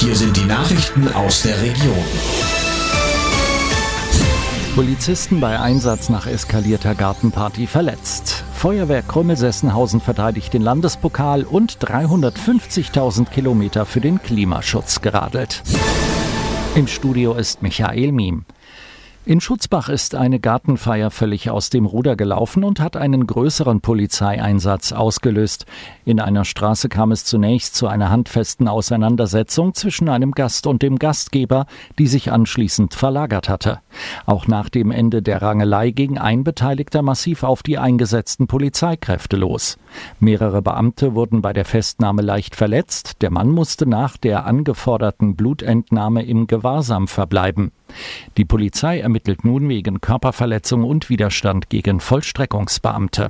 Hier sind die Nachrichten aus der Region. Polizisten bei Einsatz nach eskalierter Gartenparty verletzt. Feuerwehr Krümmelsessenhausen verteidigt den Landespokal und 350.000 Kilometer für den Klimaschutz geradelt. Im Studio ist Michael Miem. In Schutzbach ist eine Gartenfeier völlig aus dem Ruder gelaufen und hat einen größeren Polizeieinsatz ausgelöst. In einer Straße kam es zunächst zu einer handfesten Auseinandersetzung zwischen einem Gast und dem Gastgeber, die sich anschließend verlagert hatte. Auch nach dem Ende der Rangelei ging ein Beteiligter massiv auf die eingesetzten Polizeikräfte los. Mehrere Beamte wurden bei der Festnahme leicht verletzt. Der Mann musste nach der angeforderten Blutentnahme im Gewahrsam verbleiben. Die Polizei ermittelt nun wegen Körperverletzung und Widerstand gegen Vollstreckungsbeamte.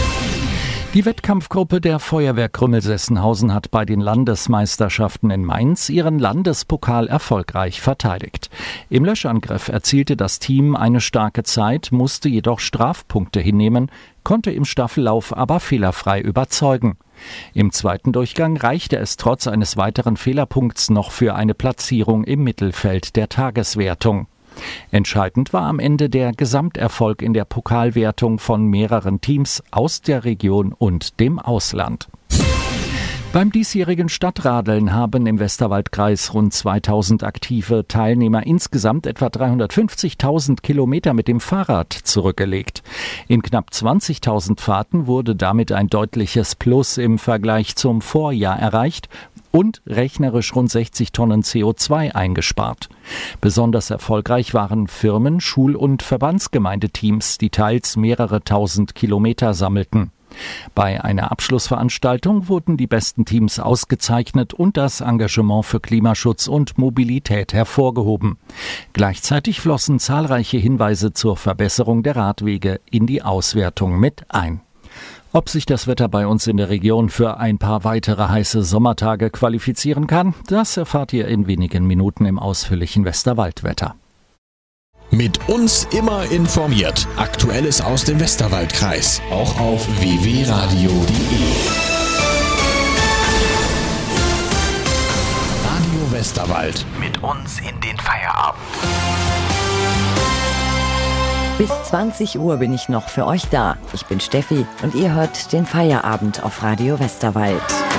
Die Wettkampfgruppe der Feuerwehr Krümmelsessenhausen hat bei den Landesmeisterschaften in Mainz ihren Landespokal erfolgreich verteidigt. Im Löschangriff erzielte das Team eine starke Zeit, musste jedoch Strafpunkte hinnehmen, konnte im Staffellauf aber fehlerfrei überzeugen. Im zweiten Durchgang reichte es trotz eines weiteren Fehlerpunkts noch für eine Platzierung im Mittelfeld der Tageswertung. Entscheidend war am Ende der Gesamterfolg in der Pokalwertung von mehreren Teams aus der Region und dem Ausland. Beim diesjährigen Stadtradeln haben im Westerwaldkreis rund 2000 aktive Teilnehmer insgesamt etwa 350.000 Kilometer mit dem Fahrrad zurückgelegt. In knapp 20.000 Fahrten wurde damit ein deutliches Plus im Vergleich zum Vorjahr erreicht und rechnerisch rund 60 Tonnen CO2 eingespart. Besonders erfolgreich waren Firmen-, Schul- und Verbandsgemeindeteams, die teils mehrere tausend Kilometer sammelten. Bei einer Abschlussveranstaltung wurden die besten Teams ausgezeichnet und das Engagement für Klimaschutz und Mobilität hervorgehoben. Gleichzeitig flossen zahlreiche Hinweise zur Verbesserung der Radwege in die Auswertung mit ein. Ob sich das Wetter bei uns in der Region für ein paar weitere heiße Sommertage qualifizieren kann, das erfahrt ihr in wenigen Minuten im ausführlichen Westerwaldwetter. Mit uns immer informiert. Aktuelles aus dem Westerwaldkreis. Auch auf www.radio.de. Radio Westerwald. Mit uns in den Feierabend. Bis 20 Uhr bin ich noch für euch da. Ich bin Steffi und ihr hört den Feierabend auf Radio Westerwald.